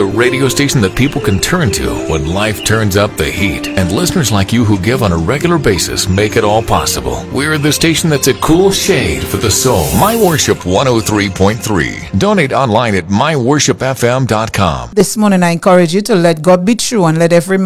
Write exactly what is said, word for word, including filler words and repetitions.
the radio station that people can turn to when life turns up the heat. And listeners like you who give on a regular basis make it all possible. We're the station that's a cool shade for the soul. My Worship one oh three point three. Donate online at my worship f m dot com. This morning I encourage you to let God be true and let every